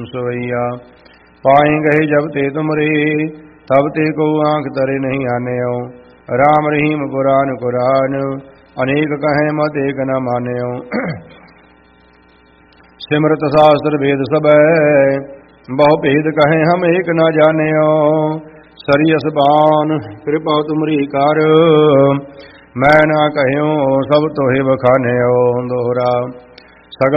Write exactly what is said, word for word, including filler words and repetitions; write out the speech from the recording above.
सवैया। पाए गए जब ते तुमरे तब ते को आंख तरे नहीं आन्यो। राम रहीम कुरान कुरान अनेक कहे मत एक न मान्यो। सिमरत शास्त्र वेद सब बहु भेद कहे हम एक न जान्यो। सरियस बान कृपा तुमरी कर मैं ना कह्यो सब तोहे बखान्यो। दोहरा।